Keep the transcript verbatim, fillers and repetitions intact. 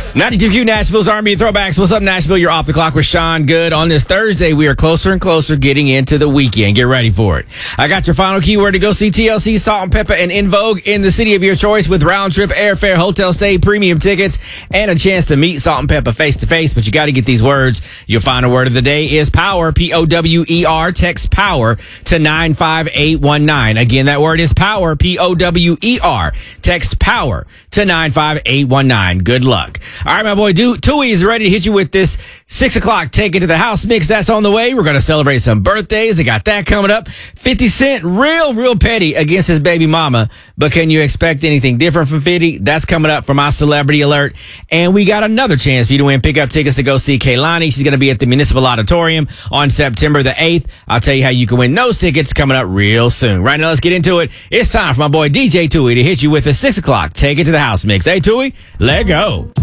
ninety-two Q Nashville's R and B Throwbacks. What's up, Nashville? You're off the clock with Sean Good. On this Thursday, we are closer and closer getting into the weekend. Get ready for it. I got your final keyword to go see T L C, Salt and Pepper, and In Vogue in the city of your choice with round trip airfare, hotel stay, premium tickets, and a chance to meet Salt and Pepper face to face. But you got to get these words. Your final word of the day is power, P O W E R. Text power to nine five eight one nine. Again, that word is power, P O W E R. Text power to nine five eight one nine. Good luck. All right, my boy Du- Tui is ready to hit you with this six o'clock Take It to the House mix. That's on the way. We're going to celebrate some birthdays. They got that coming up. fifty Cent, real, real petty against his baby mama. But can you expect anything different from fifty? That's coming up for my celebrity alert. And we got another chance for you to win pickup tickets to go see Kehlani. She's going to be at the Municipal Auditorium on September the eighth. I'll tell you how you can win those tickets coming up real soon. Right now, let's get into it. It's time for my boy D J Tui to hit you with a six o'clock Take It to the House mix. Hey, Tui, let go.